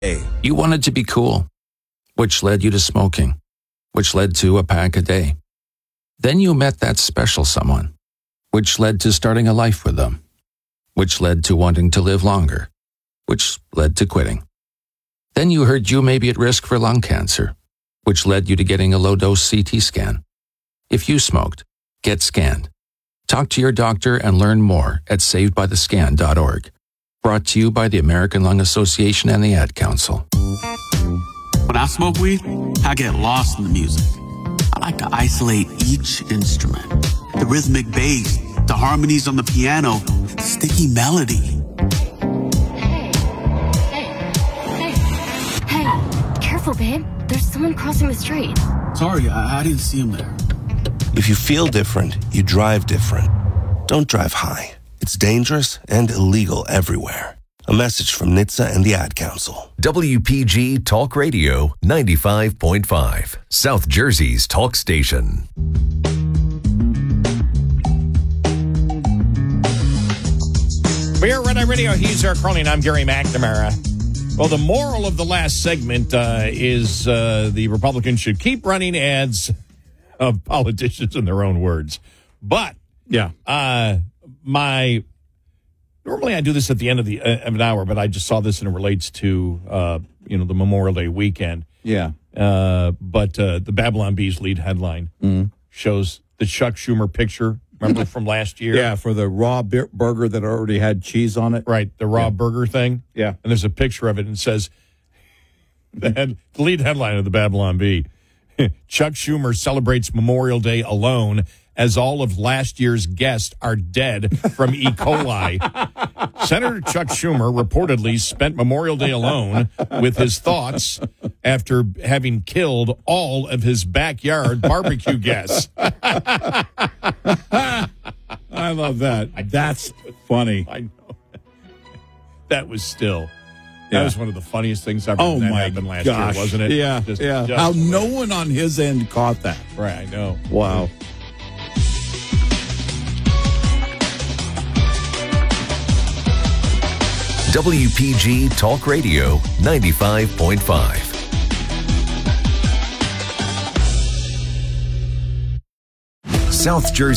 You wanted to be cool, which led you to smoking, which led to a pack a day. Then you met that special someone, which led to starting a life with them, which led to wanting to live longer, which led to quitting. Then you heard you may be at risk for lung cancer, which led you to getting a low-dose CT scan. If you smoked, get scanned. Talk to your doctor and learn more at savedbythescan.org. Brought to you by the American Lung Association and the Ad Council. When I smoke weed, I get lost in the music. I like to isolate each instrument. The rhythmic bass, the harmonies on the piano, the sticky melody. Hey, careful, babe. There's someone crossing the street. Sorry, I didn't see him there. If you feel different, you drive different. Don't drive high. It's dangerous and illegal everywhere. A message from NHTSA and the Ad Council. WPG Talk Radio 95.5, South Jersey's talk station. We are Red Eye Radio. He's Eric Crowley, and I'm Gary McNamara. Well, the moral of the last segment is the Republicans should keep running ads of politicians in their own words. But, normally I do this at the end of an hour, but I just saw this and it relates to, the Memorial Day weekend. Yeah. But the Babylon Bee's lead headline shows the Chuck Schumer picture. Remember from last year? Yeah, for the raw burger that already had cheese on it. Right, the raw burger thing. Yeah. And there's a picture of it and it says, the lead headline of the Babylon Bee, Chuck Schumer celebrates Memorial Day alone as all of last year's guests are dead from E. coli. Senator Chuck Schumer reportedly spent Memorial Day alone with his thoughts after having killed all of his backyard barbecue guests. I love that. That's funny. I know. That was still... That was one of the funniest things ever. Oh, that my happened last gosh. year, wasn't it? Yeah, Just How no one on his end caught that. Right, I know. Wow. WPG Talk Radio 95.5. South Jersey.